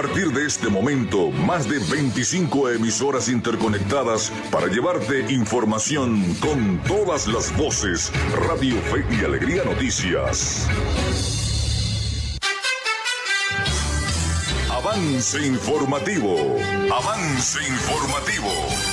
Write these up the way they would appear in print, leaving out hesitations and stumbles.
partir de este momento, más de 25 emisoras interconectadas para llevarte información con todas las voces. Radio Fe y Alegría Noticias. Avance informativo. Avance informativo.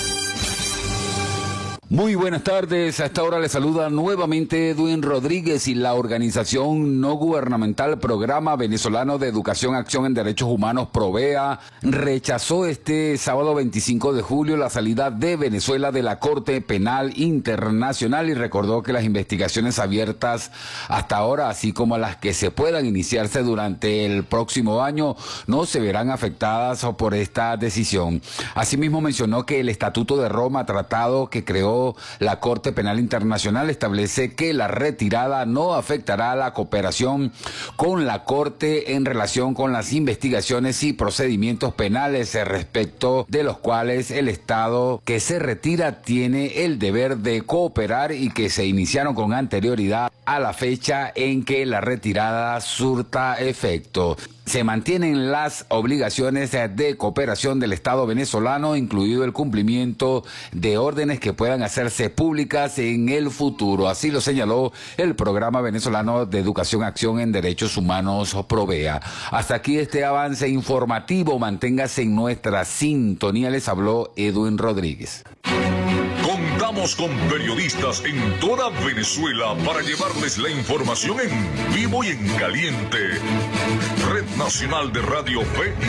Muy buenas tardes, a esta hora le saluda nuevamente Edwin Rodríguez y la organización no gubernamental Programa Venezolano de Educación Acción en Derechos Humanos PROVEA rechazó este sábado 25 de julio la salida de Venezuela de la Corte Penal Internacional y recordó que las investigaciones abiertas hasta ahora, así como las que se puedan iniciarse durante el próximo año, no se verán afectadas por esta decisión. Asimismo mencionó que el Estatuto de Roma, tratado que creó la Corte Penal Internacional, establece que la retirada no afectará a la cooperación con la Corte en relación con las investigaciones y procedimientos penales respecto de los cuales el Estado que se retira tiene el deber de cooperar y que se iniciaron con anterioridad a la fecha en que la retirada surta efecto. Se mantienen las obligaciones de cooperación del Estado venezolano, incluido el cumplimiento de órdenes que puedan hacerse públicas en el futuro. Así lo señaló el Programa Venezolano de Educación Acción en Derechos Humanos PROVEA. Hasta aquí este avance informativo. Manténgase en nuestra sintonía. Les habló Edwin Rodríguez. Contamos con periodistas en toda Venezuela para llevarles la información en vivo y en caliente. Red Nacional de Radio Fe